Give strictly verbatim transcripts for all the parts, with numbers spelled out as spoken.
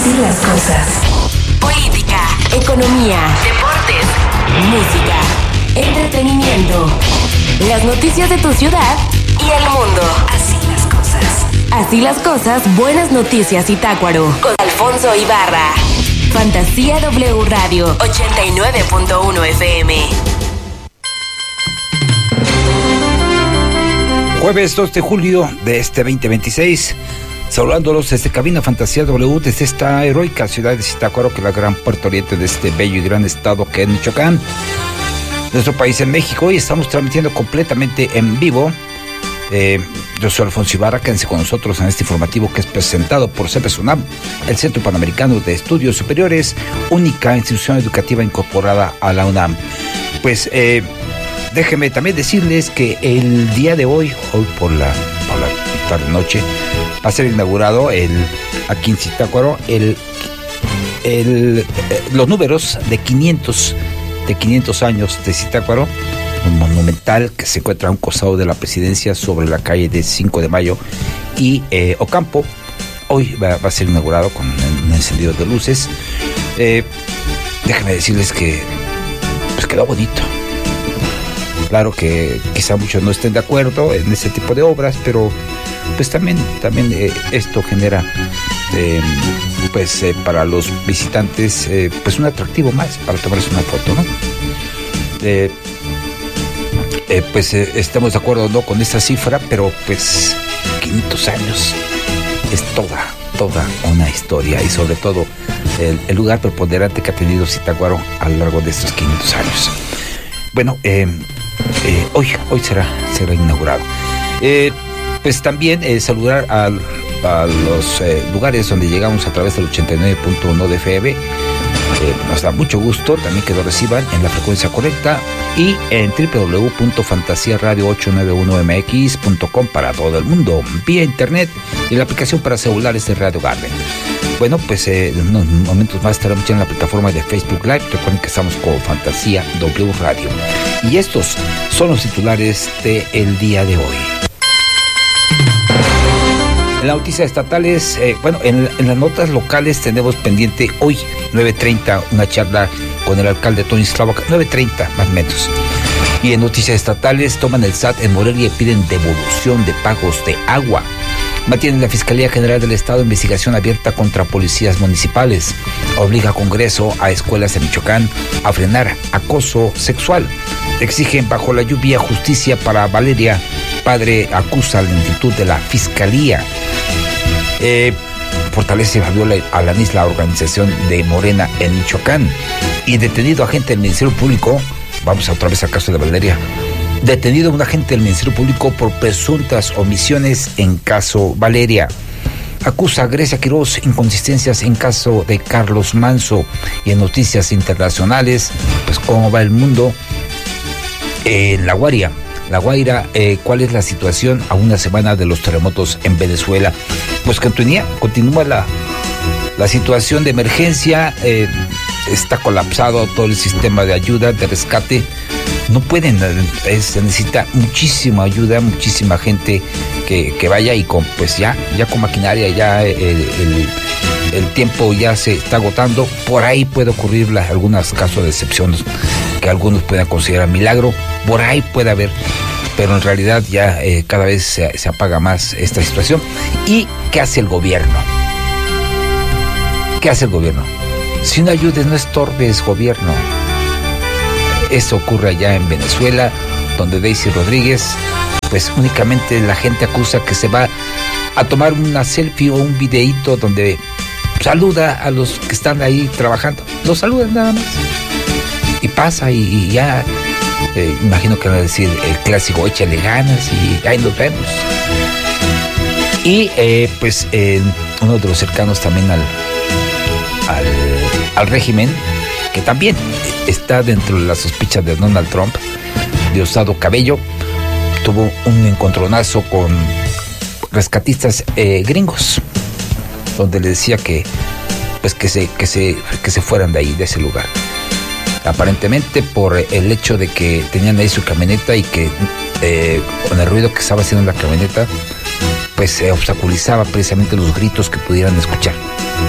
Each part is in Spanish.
Así las cosas. Política, economía, deportes, música, entretenimiento, las noticias de tu ciudad y el mundo. Así las cosas. Así las cosas, buenas noticias Zitácuaro. Con Alfonso Ibarra. Fantasía W Radio ochenta y nueve punto uno F M. Jueves dos de julio de este veinte veintiséis. Saludándolos desde Cabina Fantasía W, desde esta heroica ciudad de Zitácuaro, que es la gran puerto oriente de este bello y gran estado que es Michoacán, nuestro país en México, y estamos transmitiendo completamente en vivo. Eh, yo soy Alfonso Ibarra, quédense con nosotros en este informativo que es presentado por CEPES UNAM, el Centro Panamericano de Estudios Superiores, única institución educativa incorporada a la UNAM. Pues eh, déjenme también decirles que el día de hoy, hoy por la, por la tarde noche, va a ser inaugurado el, aquí en Zitácuaro el, el, eh, los números de quinientos, de quinientos años de Zitácuaro, un monumental que se encuentra a un costado de la presidencia sobre la calle de cinco de mayo y eh, Ocampo. Hoy va, va a ser inaugurado con un encendido de luces. Eh, déjenme decirles que pues quedó bonito. Claro que quizá muchos no estén de acuerdo en ese tipo de obras, pero pues también, también eh, esto genera eh, pues eh, para los visitantes eh, pues un atractivo más para tomarse una foto, ¿no? Eh, eh, pues eh, estamos de acuerdo no con esta cifra, pero pues quinientos años es toda, toda una historia, y sobre todo el, el lugar preponderante que ha tenido Zitácuaro a lo largo de estos quinientos años. Bueno, eh, eh, hoy, hoy será, será inaugurado. Eh, Pues también eh, saludar a, a los eh, lugares donde llegamos a través del ochenta y nueve punto uno de F M. Eh, nos da mucho gusto también que lo reciban en la frecuencia correcta y en doble u doble u doble u punto fantasía radio ochocientos noventa y uno m x punto com para todo el mundo, vía internet y la aplicación para celulares de Radio Garden. Bueno, pues eh, en unos momentos más estaremos ya en la plataforma de Facebook Live. Recuerden que estamos con Fantasía W Radio. Y estos son los titulares del día de hoy. En las noticias estatales, eh, bueno, en, en las notas locales tenemos pendiente hoy, nueve treinta, una charla con el alcalde Tony Slavoc, nueve treinta más o menos. Y en noticias estatales, toman el S A T en Morelia y piden devolución de pagos de agua. Mantiene la Fiscalía General del Estado investigación abierta contra policías municipales. Obliga a Congreso a escuelas de Michoacán a frenar acoso sexual. Exigen bajo la lluvia justicia para Valeria. Padre acusa la lentitud de la Fiscalía. Eh, fortalece Fabiola Alanís la organización de Morena en Michoacán. Y detenido agente del Ministerio Público, vamos otra vez al caso de Valeria, detenido un agente del Ministerio Público por presuntas omisiones en caso Valeria. Acusa a Grecia Quiroz inconsistencias en caso de Carlos Manso. Y en noticias internacionales, pues cómo va el mundo en La Guaira. La Guaira, eh, ¿cuál es la situación a una semana de los terremotos en Venezuela? Pues continúa, continúa la, la situación de emergencia, eh, está colapsado todo el sistema de ayuda, de rescate. No pueden, eh, se necesita muchísima ayuda, muchísima gente que, que vaya y con, pues ya, ya con maquinaria, ya el, el, el tiempo ya se está agotando. Por ahí puede ocurrir la, algunos casos de excepción que algunos puedan considerar milagro, por ahí puede haber, pero en realidad ya eh, cada vez se, se apaga más esta situación. ¿Y qué hace el gobierno? ¿Qué hace el gobierno? Si no ayudes, no estorbes, gobierno. Esto ocurre allá en Venezuela, donde Daisy Rodríguez, pues únicamente la gente acusa que se va a tomar una selfie o un videíto donde saluda a los que están ahí trabajando. Los saludan nada más. Y pasa y, y ya, eh, imagino que van a decir el clásico, échale ganas y ahí nos vemos. Y eh, pues eh, uno de los cercanos también al, al, al régimen, que también está dentro de las sospechas de Donald Trump, Diosdado Cabello, tuvo un encontronazo con rescatistas eh, gringos, donde le decía que pues que se, que se, que se fueran de ahí, de ese lugar. Aparentemente por el hecho de que tenían ahí su camioneta y que eh, con el ruido que estaba haciendo la camioneta, pues se obstaculizaba precisamente los gritos que pudieran escuchar.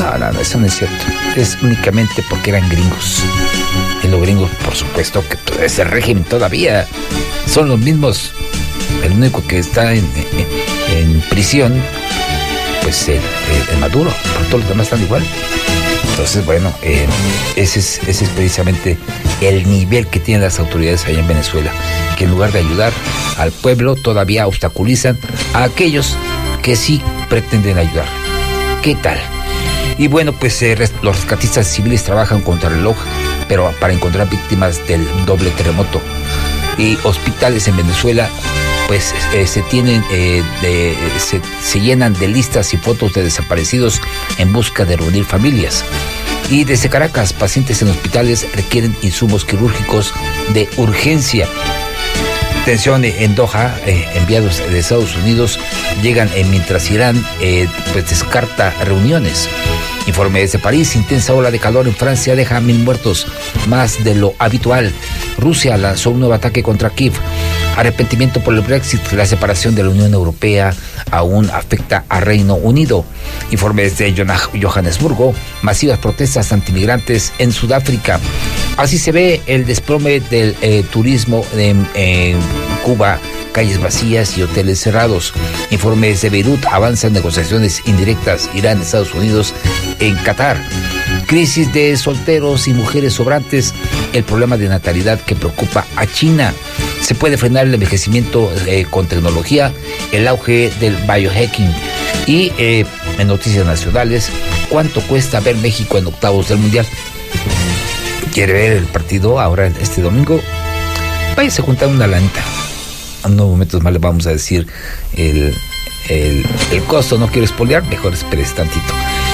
No, no, no, eso no es cierto. Es únicamente porque eran gringos. Y los gringos, por supuesto, que todo ese régimen todavía son los mismos. El único que está en, en, en prisión, pues el, el, el Maduro, pero todos los demás están igual. Entonces, bueno, eh, ese, es, ese es precisamente el nivel que tienen las autoridades allá en Venezuela, que en lugar de ayudar al pueblo, todavía obstaculizan a aquellos que sí pretenden ayudar. ¿Qué tal? Y bueno, pues eh, los rescatistas civiles trabajan contra el reloj, pero para encontrar víctimas del doble terremoto. Y hospitales en Venezuela pues eh, se tienen eh, de, se, se llenan de listas y fotos de desaparecidos en busca de reunir familias. Y desde Caracas, pacientes en hospitales requieren insumos quirúrgicos de urgencia. Tensión en Doha, eh, enviados de Estados Unidos llegan eh, mientras Irán eh, pues descarta reuniones. Informe desde París, intensa ola de calor en Francia deja mil muertos, más de lo habitual. Rusia lanzó un nuevo ataque contra Kiev. Arrepentimiento por el Brexit, la separación de la Unión Europea aún afecta a Reino Unido. Informe desde Johannesburgo, masivas protestas antimigrantes en Sudáfrica. Así se ve el desplome del eh, turismo en, en Cuba, calles vacías y hoteles cerrados. Informes de Beirut, avanzan negociaciones indirectas Irán-Estados Unidos en Qatar. Crisis de solteros y mujeres sobrantes, el problema de natalidad que preocupa a China. Se puede frenar el envejecimiento eh, con tecnología, el auge del biohacking. Y eh, en noticias nacionales, ¿cuánto cuesta ver México en octavos del Mundial? ¿Quiere ver el partido ahora este domingo? Váyase a juntar una lanita. En unos momentos más le vamos a decir el, el, el costo. No quiero espolear, mejor esperes tantito.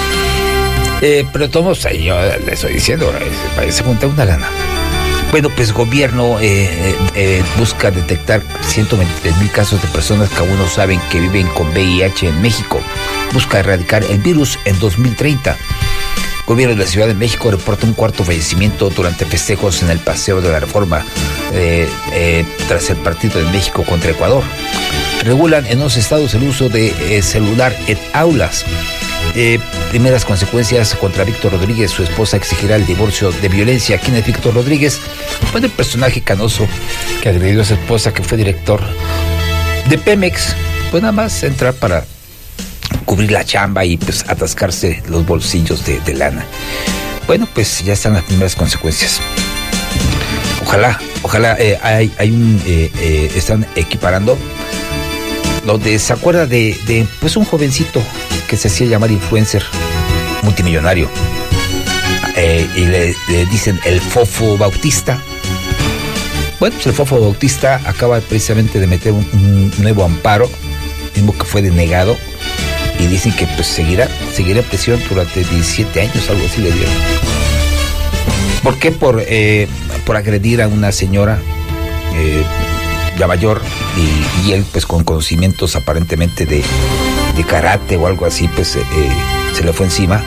Eh, pero todos, yo le estoy diciendo, váyase a juntar una lana. Bueno, pues gobierno eh, eh, busca detectar ciento veintitrés mil casos de personas que aún no saben que viven con V I H en México. Busca erradicar el virus en dos mil treinta. Gobierno de la Ciudad de México reporta un cuarto fallecimiento durante festejos en el Paseo de la Reforma eh, eh, tras el partido de México contra Ecuador. Regulan en los estados el uso de eh, celular en aulas. Eh, primeras consecuencias contra Víctor Rodríguez. Su esposa exigirá el divorcio de violencia. ¿Quién es Víctor Rodríguez? Pues el personaje canoso que agredió a su esposa, que fue director de Pemex. Pues nada más entrar para cubrir la chamba y pues atascarse los bolsillos de, de lana. Bueno, pues ya están las primeras consecuencias. Ojalá, ojalá eh, hay, hay un eh, eh, están equiparando donde se acuerda de, de pues un jovencito que se hacía llamar influencer multimillonario eh, y le, le dicen el Fofo Bautista. Bueno, pues el Fofo Bautista acaba precisamente de meter un, un nuevo amparo, mismo que fue denegado, y dicen que pues seguirá seguirá en prisión durante diecisiete años, algo así le dieron. ¿Por qué? Por, eh, por agredir a una señora eh, ya mayor, y, y él pues con conocimientos aparentemente de, de karate o algo así, pues eh, se le fue encima.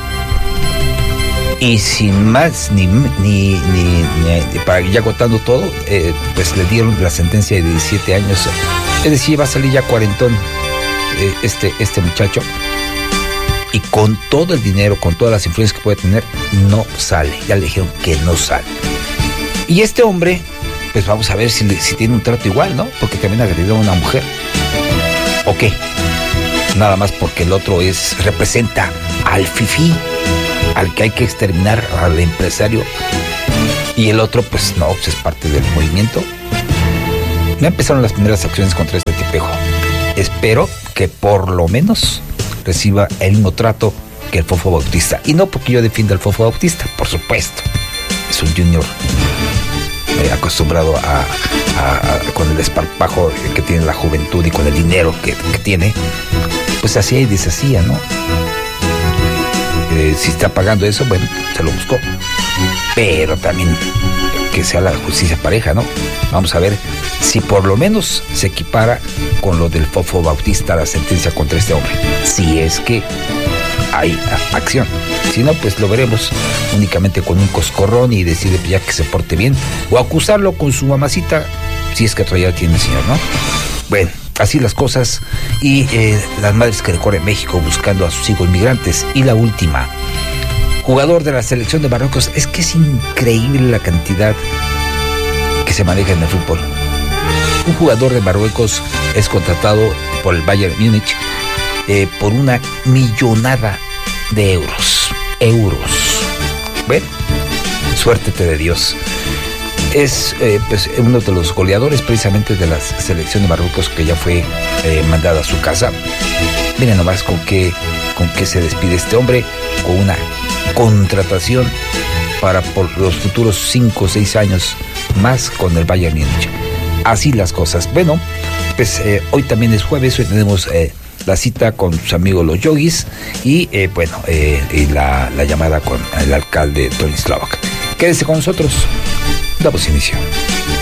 Y sin más, ni, ni, ni, ni para ya agotando todo, eh, pues le dieron la sentencia de diecisiete años. Es decir, va a salir ya cuarentón eh, este, este muchacho. Y con todo el dinero, con todas las influencias que puede tener, no sale. Ya le dijeron que no sale. Y este hombre, pues vamos a ver si, si tiene un trato igual, ¿no? Porque también agredió a una mujer. ¿O qué? Nada más porque el otro es representa al fifí, al que hay que exterminar, al empresario. Y el otro, pues no, pues es parte del movimiento. Ya empezaron las primeras acciones contra este tipejo. Espero que por lo menos reciba el mismo trato que el Fofo Bautista. Y no porque yo defienda al Fofo Bautista, por supuesto. Es un junior eh, acostumbrado a, a, a con el desparpajo que tiene la juventud y con el dinero que, que tiene, pues hacía y deshacía, ¿no? Eh, si está pagando eso, bueno, se lo buscó. Pero también que sea la justicia pareja, ¿no? Vamos a ver si por lo menos se equipara con lo del Fofo Bautista, la sentencia contra este hombre. Si es que hay acción. Si no, pues lo veremos únicamente con un coscorrón y decide ya que se porte bien, o acusarlo con su mamacita, si es que todavía tiene el señor, ¿no? Bueno, así las cosas. Y eh, las madres que recorren México buscando a sus hijos migrantes. Y la última, jugador de la selección de Marruecos. Es que es increíble la cantidad que se maneja en el fútbol. Un jugador de Marruecos es contratado por el Bayern Múnich eh, por una millonada de euros. Euros. ¿Ven? Suértete de Dios. Es eh, pues, uno de los goleadores precisamente de la selección de Marruecos, que ya fue eh, mandada a su casa. Miren nomás con qué, con qué se despide este hombre, con una contratación para por los futuros cinco o seis años más con el Bayern Múnich. Así las cosas. Bueno, pues eh, hoy también es jueves, hoy tenemos eh, la cita con sus amigos los Yogis y eh, bueno, eh, y la, la llamada con el alcalde Tony Slovak. Quédese con nosotros. Damos inicio.